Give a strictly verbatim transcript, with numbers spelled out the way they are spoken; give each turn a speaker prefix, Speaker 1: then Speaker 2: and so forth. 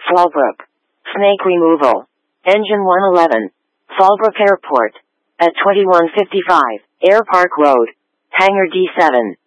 Speaker 1: Fallbrook. Snake removal. Engine one eleven. Fallbrook Airport. At twenty-one fifty-five, Air Park Road. Hangar D seven.